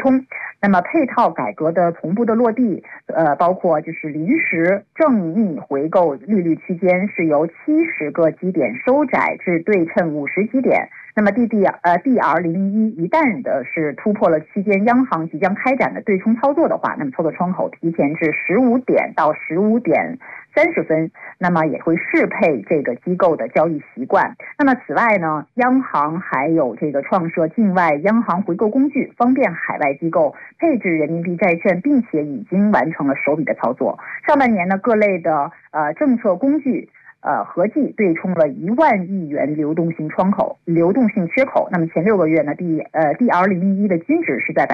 通。那么配套改革的同步的落地，包括就是临时正逆回购利率区间是由70个基点收窄至对称50基点。那么DR01一旦的是突破了期间央行即将开展的对冲操作的话，那么操作窗口提前至15点到15点30分，那么也会适配这个机构的交易习惯。那么此外呢，央行还有这个创设境外央行回购工具，方便海外机构配置人民币债券，并且已经完成了首笔的操作。上半年呢，各类的政策工具合计对冲了1万亿元流动性缺口。那么前6个月呢，DR01的均值是在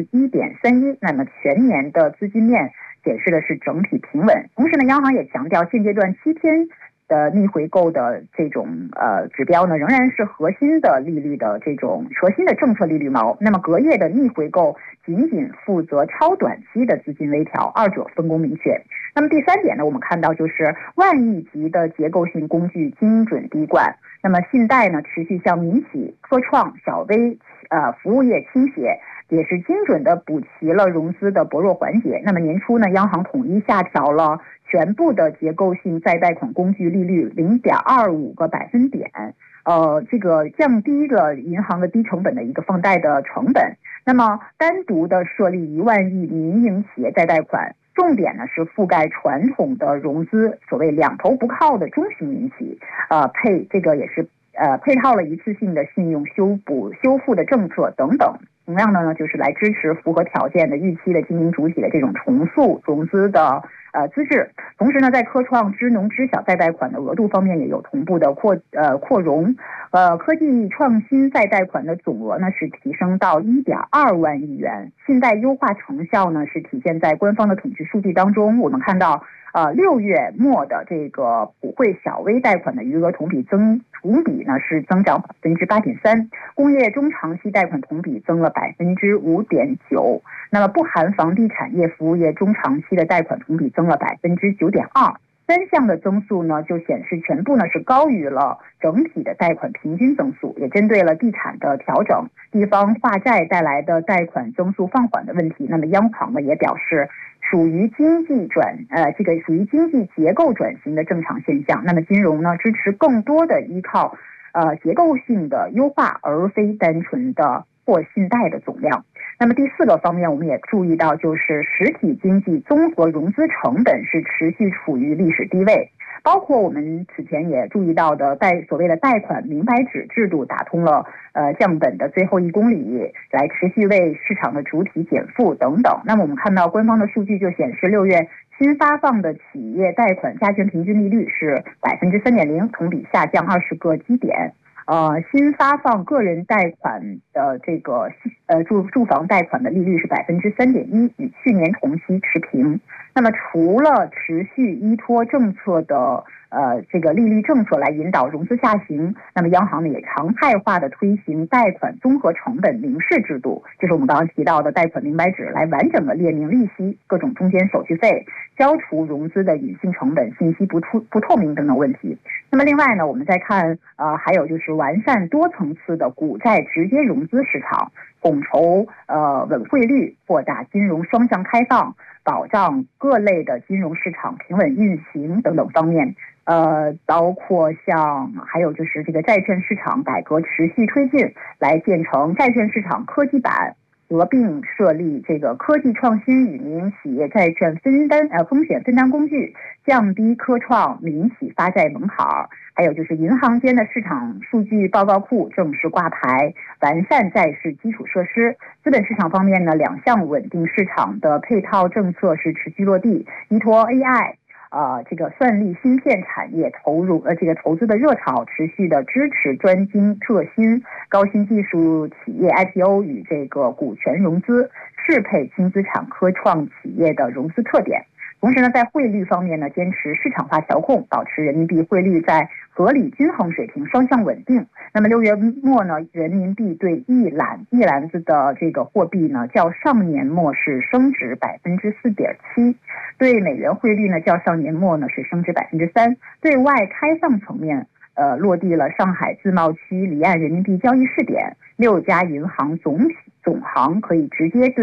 1.31%，那么全年的资金面显示的是整体平稳。同时呢，央行也强调，现阶段7天的逆回购的这种指标呢，仍然是核心的利率的这种核心的政策利率锚。那么隔夜的逆回购仅仅负责超短期的资金微调，二者分工明确。那么第3点呢，我们看到就是万亿级的结构性工具精准滴灌。那么信贷呢，持续向民企、科创、小微服务业倾斜，也是精准的补齐了融资的薄弱环节。那么年初呢，央行统一下调了全部的结构性再贷款工具利率0.25个百分点，这个降低了银行的低成本的一个放贷的成本。那么单独的设立1万亿民营企业再贷款，重点呢是覆盖传统的融资，所谓两头不靠的中型民企，这个也是配套了一次性的信用修复的政策等等。同样的呢，就是来支持符合条件的预期的经营主体的这种重塑融资的资质。同时呢，在科创、支农、支小再贷款的额度方面也有同步的扩容。科技创新再贷款的总额呢是提升到1.2万亿元。信贷优化成效呢是体现在官方的统计数据当中。我们看到6月末的这个普惠小微贷款的余额同比呢是增长8.3%，工业中长期贷款同比增了5.9%，那么不含房地产业服务业中长期的贷款同比增了9.2%。3项的增速呢，就显示全部呢是高于了整体的贷款平均增速，也针对了地产的调整、地方化债带来的贷款增速放缓的问题。那么央行呢也表示，属于经济结构转型的正常现象。那么金融呢支持更多的依靠结构性的优化，而非单纯的扩信贷的总量。那么第4个方面，我们也注意到，就是实体经济综合融资成本是持续处于历史低位，包括我们此前也注意到的所谓的贷款明白纸制度打通了降本的最后1公里，来持续为市场的主体减负等等。那么我们看到官方的数据就显示，6月新发放的企业贷款加权平均利率是3.0%，同比下降20个基点。新发放个人贷款的这个住房贷款的利率是3.1%，与去年同期持平。那么除了持续依托政策的这个利率政策来引导融资下行，那么央行呢也常态化的推行贷款综合成本明示制度，就是我们刚刚提到的贷款明白纸，来完整的列明利息、各种中间手续费，消除融资的隐性成本、信息不透明等等问题。那么另外呢，我们再看还有就是完善多层次的股债直接融资市场，统筹稳汇率，扩大金融双向开放，保障各类的金融市场平稳运行等等方面。包括还有就是这个债券市场改革持续推进，来建成债券市场科技版，合并设立这个科技创新与民营企业债券风险分担工具，降低科创民企发债门槛。还有就是银行间的市场数据报告库正式挂牌，完善债市基础设施。资本市场方面呢，2项稳定市场的配套政策是持续落地，依托 AI这个算力芯片产业这个投资的热潮，持续的支持专精特新高新技术企业 IPO 与这个股权融资，适配轻资产科创企业的融资特点。同时呢，在汇率方面呢，坚持市场化调控，保持人民币汇率在合理均衡水平双向稳定。那么6月末呢，人民币对一篮子的这个货币呢，较上年末是升值4.7%，对美元汇率呢，较上年末呢是升值3%。对外开放层面，落地了上海自贸区离岸人民币交易试点，6家银行总行可以直接对